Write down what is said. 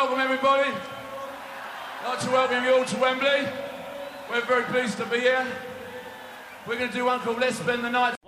welcome everybody. I'd like to welcome you all to Wembley. We're very pleased to be here. We're going to do one called Let's Spend the Night.